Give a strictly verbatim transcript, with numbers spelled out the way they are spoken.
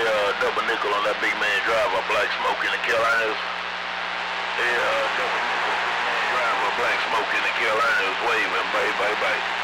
uh, double nickel on that big man driver, Black Smoke in the Carolinas. Yeah, uh, double nickel, big man driver, Black Smoke in the Carolinas, waving, bye, bye, bye.